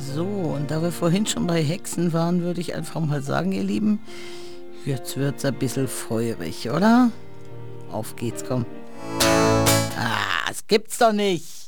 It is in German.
So, und da wir vorhin schon bei Hexen waren, würde ich einfach mal sagen, ihr Lieben, jetzt wird's ein bisschen feurig, oder? Auf geht's, komm. Ah, das gibt's doch nicht.